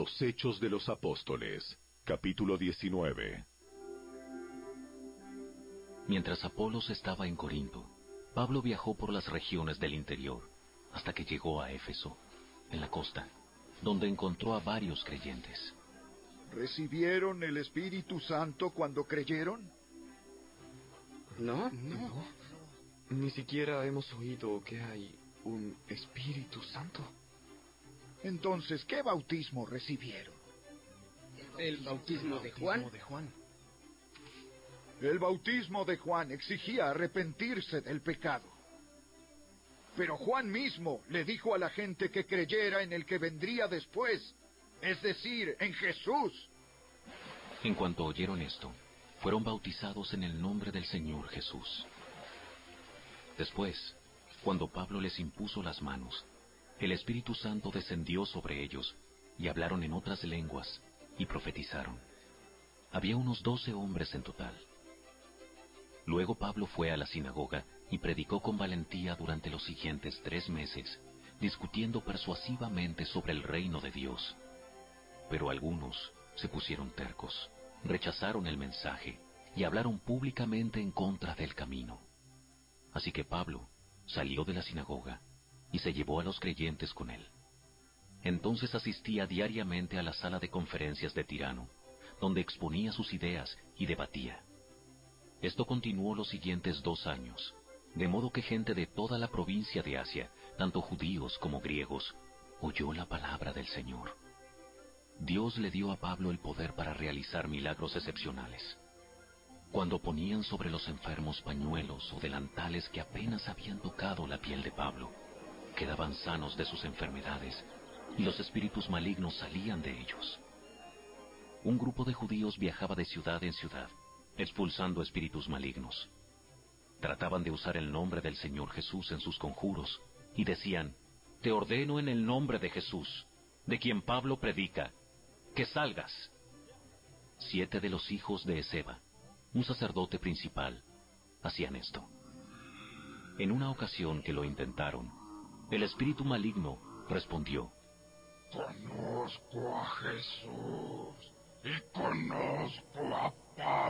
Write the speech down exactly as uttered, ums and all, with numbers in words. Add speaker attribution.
Speaker 1: Los Hechos de los Apóstoles, capítulo diecinueve.
Speaker 2: Mientras Apolos estaba en Corinto, Pablo viajó por las regiones del interior, hasta que llegó a Éfeso, en la costa, donde encontró a varios creyentes.
Speaker 3: ¿Recibieron el Espíritu Santo cuando creyeron?
Speaker 4: No, no. Ni siquiera hemos oído que hay un Espíritu Santo.
Speaker 3: Entonces, ¿qué bautismo recibieron?
Speaker 5: El bautismo de Juan.
Speaker 3: El bautismo de Juan exigía arrepentirse del pecado. Pero Juan mismo le dijo a la gente que creyera en el que vendría después, es decir, en Jesús.
Speaker 2: En cuanto oyeron esto, fueron bautizados en el nombre del Señor Jesús. Después, cuando Pablo les impuso las manos, el Espíritu Santo descendió sobre ellos, y hablaron en otras lenguas, y profetizaron. Había unos doce hombres en total. Luego Pablo fue a la sinagoga y predicó con valentía durante los siguientes tres meses, discutiendo persuasivamente sobre el reino de Dios. Pero algunos se pusieron tercos, rechazaron el mensaje y hablaron públicamente en contra del camino. Así que Pablo salió de la sinagoga y se llevó a los creyentes con él. Entonces asistía diariamente a la sala de conferencias de Tirano, donde exponía sus ideas y debatía. Esto continuó los siguientes dos años, de modo que gente de toda la provincia de Asia, tanto judíos como griegos, oyó la palabra del Señor. Dios le dio a Pablo el poder para realizar milagros excepcionales. Cuando ponían sobre los enfermos pañuelos o delantales que apenas habían tocado la piel de Pablo, quedaban sanos de sus enfermedades, y los espíritus malignos salían de ellos. Un grupo de judíos viajaba de ciudad en ciudad, expulsando espíritus malignos. Trataban de usar el nombre del Señor Jesús en sus conjuros, y decían: «Te ordeno en el nombre de Jesús, de quien Pablo predica, que salgas». Siete de los hijos de Eseba, un sacerdote principal, hacían esto. En una ocasión que lo intentaron, el espíritu maligno respondió:
Speaker 6: «Conozco a Jesús y conozco a Pablo,